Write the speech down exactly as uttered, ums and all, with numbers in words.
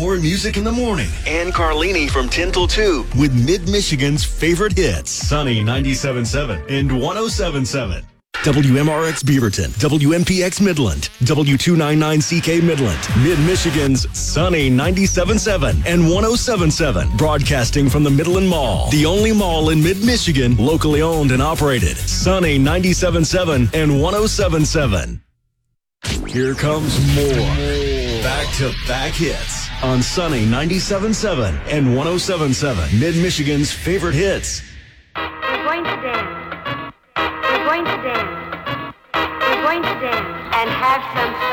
More music in the morning. Ann Carlini from ten till two. With Mid-Michigan's favorite hits. Sunny ninety-seven point seven and one oh seven point seven. W M R X Beaverton, W M P X Midland, W two ninety-nine C K Midland, Mid-Michigan's Sunny ninety-seven point seven and one oh seven point seven. Broadcasting from the Midland Mall, the only mall in Mid-Michigan, locally owned and operated. Sunny ninety-seven point seven and one oh seven point seven. Here comes more back-to-back hits on Sunny ninety-seven point seven and one oh seven point seven. Mid-Michigan's favorite hits. We're going to dance. We're going to dance. We're going to dance and have some fun.